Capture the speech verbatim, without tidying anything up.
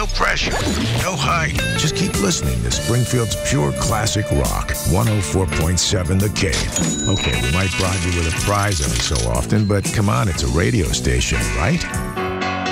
No pressure, no hype. Just keep listening to Springfield's pure classic rock. one oh four point seven The Cave. Okay, we might bribe you with a prize every so often, but come on, it's a radio station, right?